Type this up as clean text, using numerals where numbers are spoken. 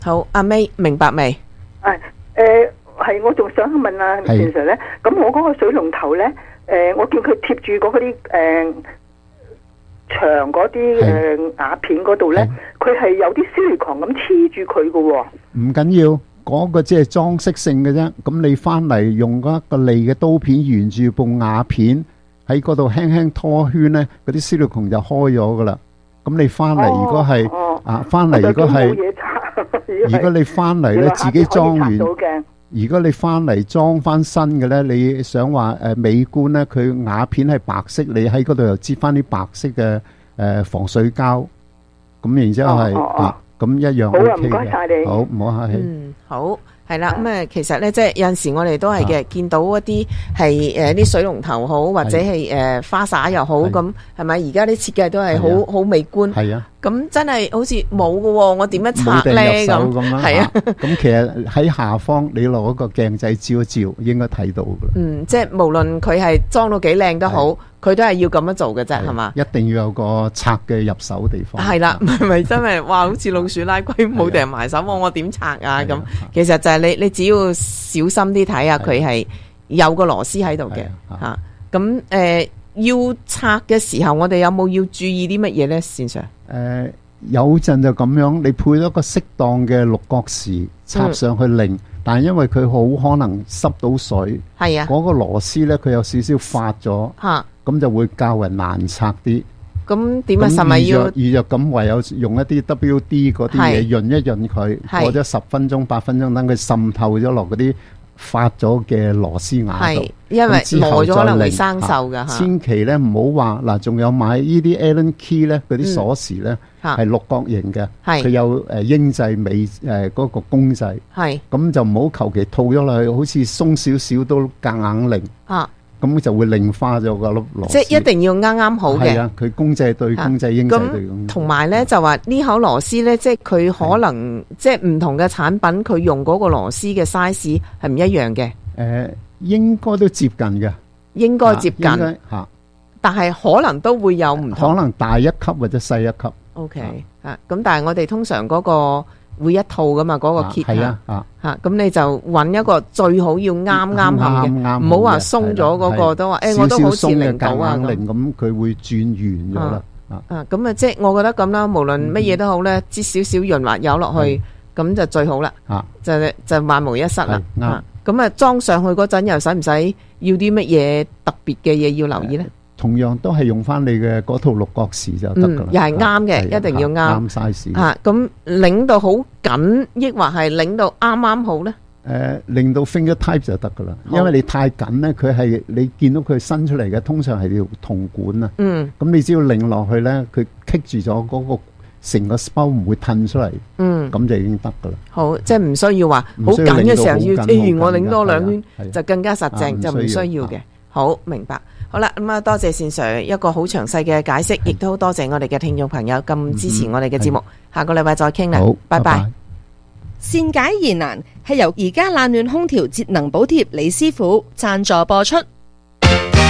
好，阿 May 明白未？ 係我仲想問啊，田 Sir 咧，咁我嗰個水龍頭咧，我叫佢貼住嗰啲牆嗰啲瓦片嗰度咧，佢係有啲消防咁黐住佢嘅喎。 唔緊要，嗰個只係裝飾性嘅啫。咁你翻嚟用嗰一個利嘅刀片沿住部瓦片喺嗰度輕輕拖圈咧，嗰啲消防就開咗噶啦。咁你翻嚟如果係翻嚟如果係，如果你翻嚟咧自己裝完，如果你翻嚟裝翻新嘅咧，你想話美觀咧，佢瓦片係白色，你喺嗰度又擠翻啲白色嘅防水膠，咁然之後係咁一樣 OK 嘅。好啊，唔該晒你。好，唔好客氣。 好。係啦，咁其實咧，即係有陣時我哋都係嘅，見到一啲係啲水龍頭好，或者係花灑又好，咁係咪？而家啲設計都係好美觀。係啊，咁真係好似冇㗎喎，我點樣拆咧咁？係啊，咁其實喺下方你攞個鏡仔照一照，應該睇到㗎。即係無論佢係裝到幾靚都好，佢都係要咁樣做嘅啫，係嘛？一定要有個拆嘅入手地方。係啦，係咪真係哇？好似老鼠拉龜冇地人埋手，我點拆啊？咁其實就係你只要小心啲睇下，佢係有個螺絲喺度嘅嚇。咁要拆嘅時候，我哋有冇要注意啲乜嘢咧？線上有陣就咁樣，你配一個適當嘅六角匙插上去擰，但係因為佢好可能濕到水，係啊，嗰個螺絲咧佢有少少發咗嚇，咁就會較為難拆啲。咁點啊？係咪要預約咁？唯有用一啲 WD 嗰啲嘢潤一潤佢，過咗10分鐘、8分鐘，等佢滲透咗落嗰啲發咗嘅螺絲瓦度。因為耐咗可能會生鏽㗎。千祈咧唔好話嗱，仲有買呢啲 Allen key 咧，嗰啲鎖匙咧係六角形嘅，佢有英製美嗰個公仔，咁就唔好求其套咗落去，好似鬆少少都夾硬擰。咁就會擰花咗個粒螺絲，即係一定要啱啱好嘅。係啊，佢公仔對公仔，英仔對公仔。同埋咧就話呢口螺絲咧，即係佢可能即係唔同嘅產品，佢用嗰個螺絲嘅 size 係唔一樣嘅。應該都接近嘅，應該接近嚇，但係可能都會有唔同，可能大一級或者細一級。OK 咁但係我哋通常嗰個會一套噶嘛，嗰個 kit 咁你就揾一個最好要啱啱嘅，唔好話鬆咗嗰個都話我都好似擰到啊咁佢會轉圓咗啦。咁啊即係我覺得咁啦，無論乜嘢都好咧，擠少少潤滑油落去，咁就最好啦。就萬無一失啦。咁啊裝上去嗰陣又使唔使要啲乜嘢特別嘅嘢要留意咧？同樣都係用翻你嘅嗰套六角匙就得噶啦，又係啱嘅，一定要啱 size。咁擰到好緊，抑或係擰到啱啱好咧？擰到 finger type 就得噶啦，因為你太緊咧，佢係你見到佢伸出嚟嘅，通常係條銅管啊。咁你只要擰落去咧，佢棘住咗嗰個成個 spout 唔會褪出嚟。咁就已經得噶啦。好，即係唔需要話好緊嘅時候要，譬如我擰多2圈就更加實淨，就唔需要嘅。好，明白。好啦，咁多謝線上一個好詳細嘅解釋，亦都多謝我哋嘅聽眾朋友咁支持我哋嘅節目。下個禮拜再傾啦，拜拜。善解疑難係由而家冷暖空調節能補貼李師傅贊助播出。